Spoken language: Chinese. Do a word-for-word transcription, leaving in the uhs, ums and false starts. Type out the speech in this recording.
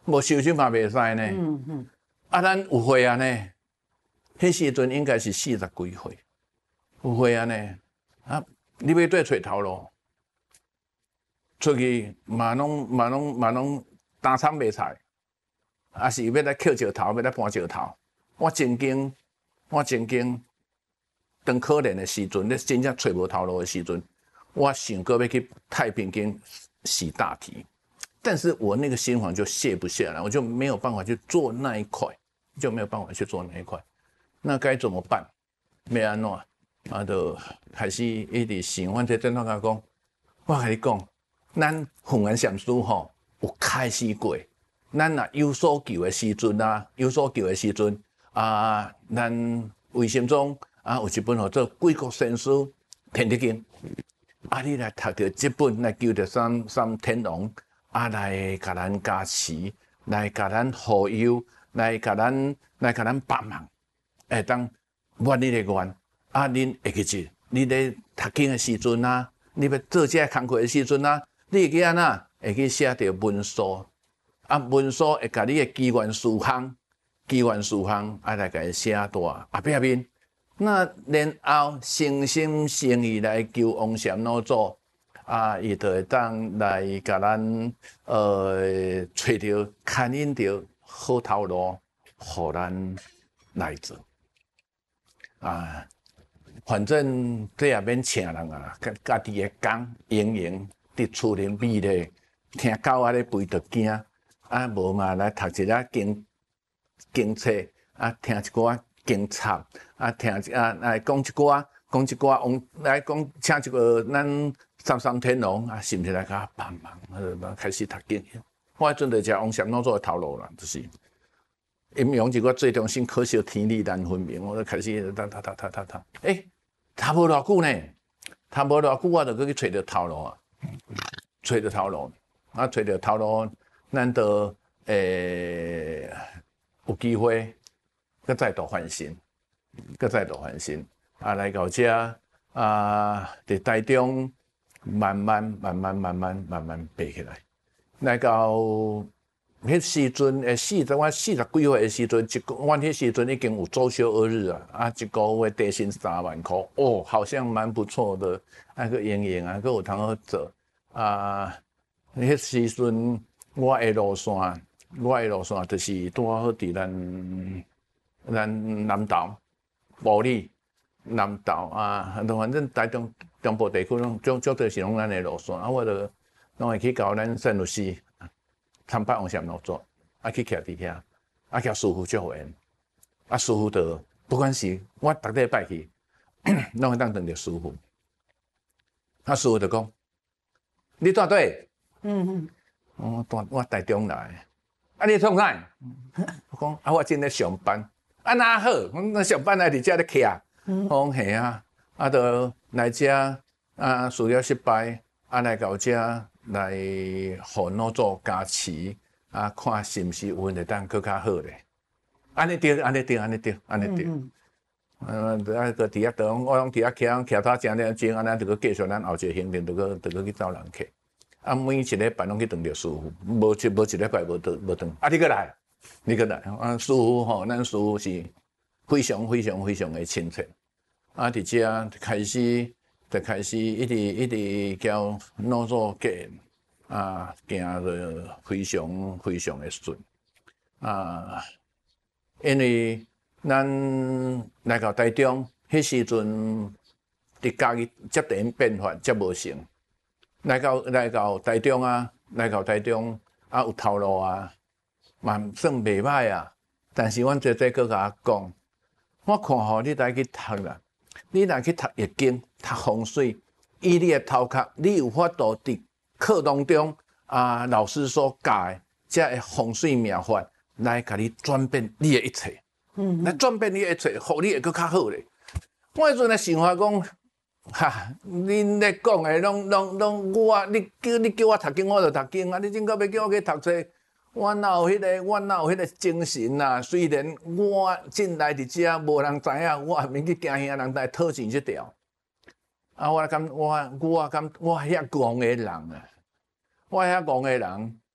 无收入嘛袂使呢。 嗯嗯。 啊，咱有岁啊呢，迄时阵应该是四十几岁，有岁啊呢。啊，你要对找头路，出去嘛拢嘛拢嘛拢担惨卖菜，啊是要来捡石头，要来搬石头。我曾经，我曾经，当可怜的时阵，咧真正找无头路的时阵，我想过要去太平间洗大体。但是我那个心房就卸不下来，我就没有办法去做那一块，就没有办法去做那一块。那该怎么办？要安怎？啊，就开始一直想。阮这电话甲讲，我甲你讲，咱凤元禅师吼有开始过。咱若有所求的时阵啊，有所求的时阵啊，咱魏心中啊有一本叫做《贵国仙书天地经》，啊，你来读着这本来求着三三天王。啊，来甲咱加持，来甲咱护佑，来甲咱来甲咱帮忙，会当圆你的愿。啊，恁会记住，你咧读经的时阵啊，你要做这工课的时阵啊，你会去安那会去写着文书，啊，文书会甲你的机缘事项，机缘事项啊来甲伊写大后壁面。那然后诚心诚意来求王禅老祖。啊，伊就会当来甲咱呃找着牵引着好头路，互咱来做。啊，反正这也免请人啊，家家己的工营营伫厝里美咧，听狗仔咧吠着惊，啊无嘛来读一下经经册，啊听一寡经插，啊听啊来讲一寡讲一寡往来讲请一个咱。三三天王啊，是毋是来甲帮忙？呃，开始读经。我迄阵就食王禅老祖的头路啦，就是阴阳一个最中心，可惜天理难分明。我就开始读读读读读读，诶，读无偌久呢，读无偌久，我就去找着头路啊，找着头路，啊，找着头路，咱就诶有机会，搁再度翻身，搁再度翻身，啊，来到遮啊，伫台中。慢慢、慢慢、慢慢、慢慢爬起来。来到迄时阵，诶，四十我四十几岁的时阵，一个我迄时阵已经有周休二日啊，啊，一个月底薪三万块，哦，好像蛮不错的。那个营营啊，个有通好做啊。迄时阵我的路线，我的路线就是拄好伫咱咱南投、埔里。南投啊，反正台中中部地区拢足足多是拢咱的路线，啊，我就拢会去搞咱圣律师参拜王禅老祖，啊去徛伫遐，啊叫师傅足缘，啊师傅就不管是我逐礼拜去，拢会当等着师傅，啊师傅就讲，你住对？嗯嗯，我住我台中来，啊你创啥？我讲啊我正咧上班，啊哪好，我上班来伫遮咧徛。讲嘿啊，啊，就来遮啊，事业失败，啊，来到遮来互老祖加持，啊，看是毋是有会当更较好咧？安尼对，安尼对，安尼对，安尼对。呃，啊，个伫遐等，我拢伫遐徛，徛到正了钟，安尼就个继续咱后一个行程，就个就个去找人客。啊，每一礼拜拢去当着师傅，无一无一礼拜无当无当。啊，你过来，你过来，啊，师傅吼，咱师傅是非常非常非常的亲切。啊！伫遮开始，就开始一直一直叫老祖给啊，行着非常非常的顺啊。因为咱来到台中，迄时阵伫家己接电变化接无成，来到来到台中啊，来到台中啊有头路啊，嘛算袂歹啊。但是阮姐姐搁甲我讲，我看吼你来去读啦。你若去读易经、读风水，以你的头壳，你有法度伫课当中啊，老师所教的这个风水妙法，来甲你转变你的一切，嗯，来转变你的一切，互你会搁较好咧。我迄阵咧想法讲，哈，恁咧讲的拢拢拢，我你叫你叫我读经，我就读经啊！你怎个要叫我去读册？我哪有迄、那个，我哪有迄个精神啊？虽然我进来伫遮，无人知影，我免去惊遐人来讨钱这条。啊，我感我我感我遐戆的人啊，我遐戆的人，